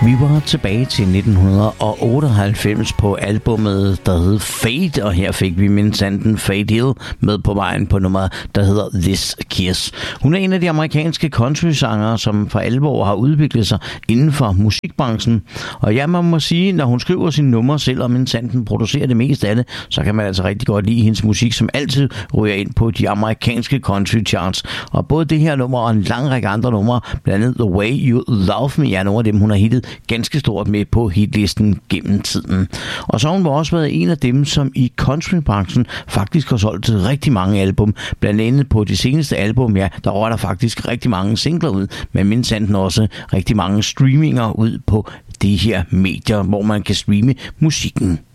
Vi var tilbage til 1998 på albummet, der hed Fade, og her fik vi mindsanden Fade Hill med på vejen på nummeret, der hedder This Kiss. Hun er en af de amerikanske country-sangere, som for alvor har udviklet sig inden for musikbranchen. Og ja, man må sige, når hun skriver sine numre, selvom mindsanden producerer det meste af det, så kan man altså rigtig godt lide hendes musik, som altid ryger ind på de amerikanske country charts. Og både det her nummer og en lang række andre numre, blandt andet The Way You Love Me, er nogle af dem, hun har hittet ganske stort med på hitlisten gennem tiden. Og så har hun også været en af dem, som i countrybranchen faktisk har solgt rigtig mange album. Blandt andet på det seneste album, ja, der rører der faktisk rigtig mange singler ud, men mindsanden også rigtig mange streaminger ud på de her medier, hvor man kan streame musikken.